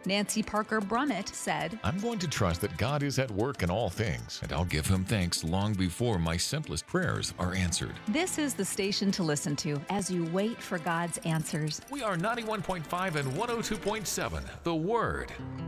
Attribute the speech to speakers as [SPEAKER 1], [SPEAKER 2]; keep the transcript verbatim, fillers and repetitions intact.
[SPEAKER 1] Nancy Parker Brummett said,
[SPEAKER 2] I'm going to trust that God is at work in all things, and I'll give him thanks long before my simplest prayers are answered.
[SPEAKER 1] This is the station to listen to as you wait for God's answers.
[SPEAKER 2] We are ninety-one point five and one oh two point seven, The Word.